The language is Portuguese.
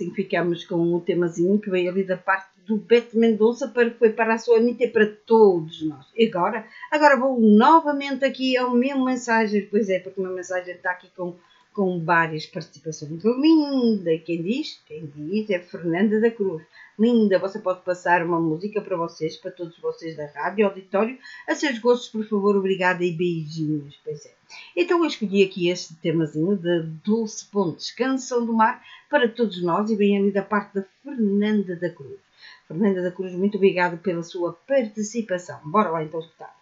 assim ficamos com o temazinho que veio ali da parte do Beto Mendonça, que foi para a sua Anitta e para todos nós. E agora vou novamente aqui ao meu mensagem, pois é, porque o meu mensagem está aqui com várias participações. Linda, quem diz é Fernanda da Cruz. Linda, você pode passar uma música para vocês, para todos vocês da rádio, auditório, a seus gostos, por favor, obrigada e beijinhos. Pois é. Então eu escolhi aqui este temazinho de Dulce Pontes, Canção do Mar, para todos nós, e vem ali da parte da Fernanda da Cruz. Fernanda da Cruz, muito obrigado pela sua participação. Bora lá então escutar.